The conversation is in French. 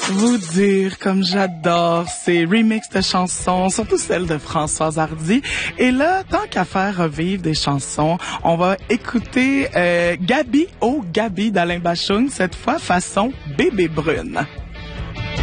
Vous dire comme j'adore ces remixes de chansons, surtout celles de Françoise Hardy. Et là, tant qu'à faire revivre des chansons, on va écouter Gabi, oh Gabi d'Alain Bachung, cette fois façon Bébé Brune.